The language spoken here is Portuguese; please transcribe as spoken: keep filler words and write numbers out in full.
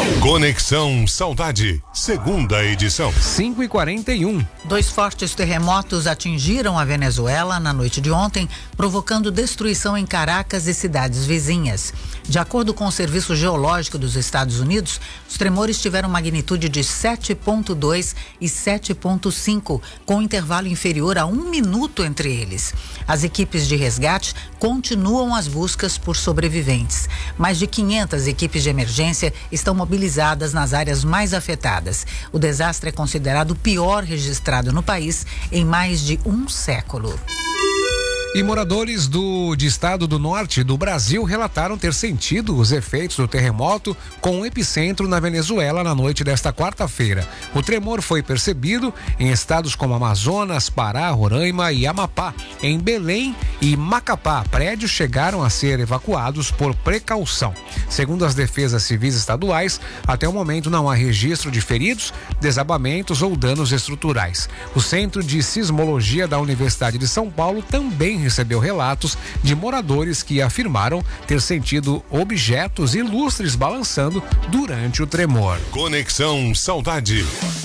Conexão Saudade, segunda edição. cinco e quarenta e um. Dois fortes terremotos atingiram a Venezuela na noite de ontem, provocando destruição em Caracas e cidades vizinhas. De acordo com o Serviço Geológico dos Estados Unidos, os tremores tiveram magnitude de sete ponto dois e sete ponto cinco, com intervalo inferior a um minuto entre eles. As equipes de resgate continuam as buscas por sobreviventes. Mais de quinhentas equipes de emergência estão mobilizadas nas áreas mais afetadas. O desastre é considerado o pior registrado no país em mais de um século. E moradores do de estado do norte do Brasil relataram ter sentido os efeitos do terremoto com um epicentro na Venezuela na noite desta quarta-feira. O tremor foi percebido em estados como Amazonas, Pará, Roraima e Amapá. Em Belém e Macapá, prédios chegaram a ser evacuados por precaução. Segundo as defesas civis estaduais, até o momento não há registro de feridos, desabamentos ou danos estruturais. O Centro de Sismologia da Universidade de São Paulo também recebeu relatos de moradores que afirmaram ter sentido objetos ilustres balançando durante o tremor. Conexão Saudade.